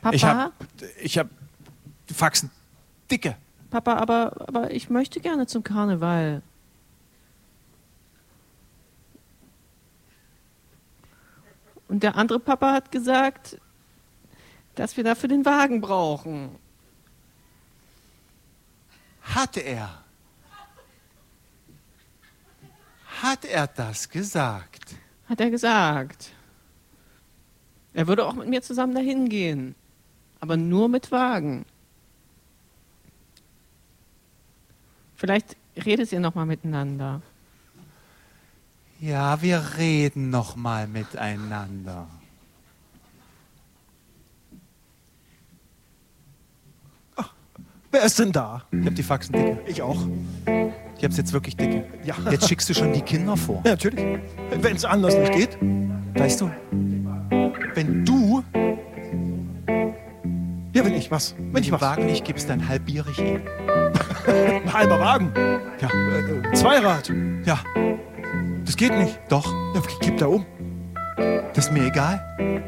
Papa? Ich hab die Faxen dicke. Papa, aber ich möchte gerne zum Karneval. Und der andere Papa hat gesagt, dass wir dafür den Wagen brauchen. Hat er? Hat er das gesagt? Hat er gesagt. Er würde auch mit mir zusammen dahin gehen. Aber nur mit Wagen. Vielleicht redet ihr noch mal miteinander. Ja, wir reden noch mal miteinander. Wer ist denn da? Ich hab die Faxen dicke. Ich auch. Ich hab's jetzt wirklich dicke. Ja. Jetzt schickst du schon die Kinder vor. Ja, natürlich. Wenn es anders nicht geht. Weißt du, wenn du Ja, wenn ich was. Wenn ich den was. Wagen nicht gibst, dann halbiere ich ihn. Ein halber Wagen. Ja, Zweirad. ja, Das geht nicht. doch, Ja, kipp da um. das ist mir egal.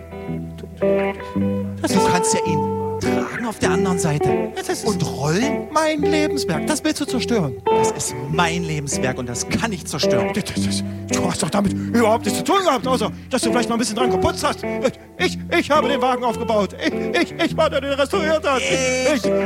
Das Du ist kannst ja ihn tragen auf der anderen Seite. Das ist- Und rollen? mein Lebenswerk. Das willst du zerstören. Das ist mein Lebenswerk und das kann ich zerstören. Du hast doch damit überhaupt nichts zu tun gehabt, außer dass du vielleicht mal ein bisschen dran geputzt hast. Ich habe den Wagen aufgebaut. Ich war der, der den restauriert hat. Ich